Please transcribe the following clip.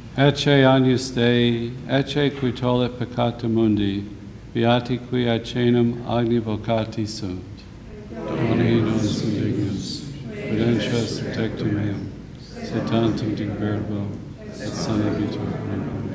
Ecce agnus Dei, ecce qui tollit peccata mundi, beati qui acenum agni vocati sunt. Doni nos indignus, credentius tectum meum, se tantum dic verbo, et sana vitor.